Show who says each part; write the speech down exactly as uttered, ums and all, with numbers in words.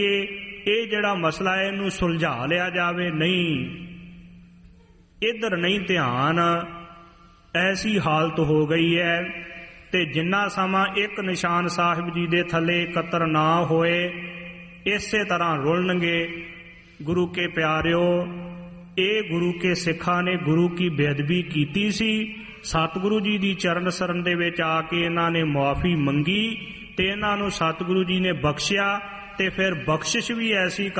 Speaker 1: ਇਹ ਜਿਹੜਾ ਮਸਲਾ ਹੈ ਇਹਨੂੰ ਸੁਲਝਾ ਲਿਆ ਜਾਵੇ। ਨਹੀਂ, ਇੱਧਰ ਨਹੀਂ ਧਿਆਨ, ਐਸੀ ਹਾਲਤ ਹੋ ਗਈ ਹੈ। ਤੇ ਜਿੰਨਾ ਸਮਾਂ ਇੱਕ ਨਿਸ਼ਾਨ ਸਾਹਿਬ ਜੀ ਦੇ ਥੱਲੇ ਇਕੱਤਰ ਨਾ ਹੋਏ ਇਸੇ ਤਰ੍ਹਾਂ ਰੁਲਣਗੇ। ਗੁਰੂ ਕੇ ਪਿਆਰਿਓ, ਇਹ ਗੁਰੂ ਕੇ ਸਿੱਖਾਂ ਨੇ ਗੁਰੂ ਕੀ ਬੇਅਦਬੀ ਕੀਤੀ ਸੀ। ਸਤਿਗੁਰੂ ਜੀ ਦੀ ਚਰਨ ਸਰਨ ਦੇ ਵਿੱਚ ਆ ਕੇ ਇਹਨਾਂ ਨੇ ਮੁਆਫੀ ਮੰਗੀ ਤੇ ਇਹਨਾਂ ਨੂੰ ਸਤਿਗੁਰੂ ਜੀ ਨੇ ਬਖਸ਼ਿਆ। ਤੇ ਫਿਰ ਬਖਸ਼ਿਸ਼ ਵੀ ਐਸੀ